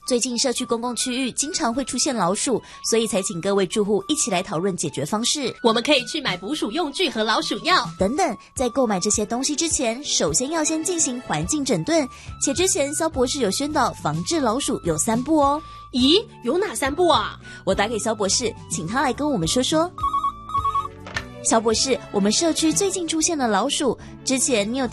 最近社区公共区域经常会出现老鼠，所以才请各位住户一起来讨论解决方式。 我们可以去买捕鼠用具和老鼠药等等。在购买这些东西之前，首先要先进行环境整顿，且之前肖博士有宣导防治老鼠有3步哦。 咦，有哪3步啊？ 我打给肖博士，请他来跟我们说说。肖博士，我们社区最近出现了老鼠，之前你有